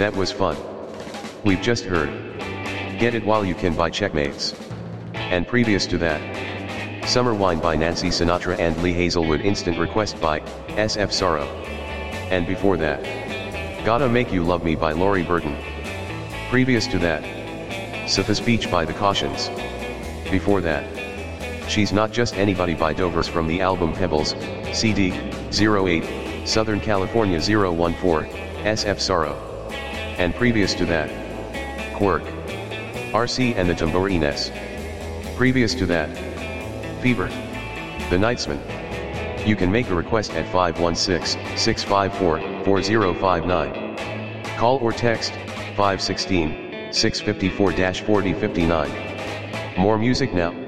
That was fun. We've just heard Get It While You Can by Checkmates. And previous to that, Summer Wine by Nancy Sinatra and Lee Hazelwood, Instant Request by SF Sorrow. And before that, Gotta Make You Love Me by Laurie Burton. Previous to that, Safa's Beach by The Cautions. Before that, She's Not Just Anybody by Dovers from the album Pebbles, CD 08, Southern California 014, SF Sorrow. And previous to that, Quirk, RC and the Tambourines. Previous to that, Fever, The Knightsman. You can make a request at 516-654-4059. Call or text 516-654-4059. More music now.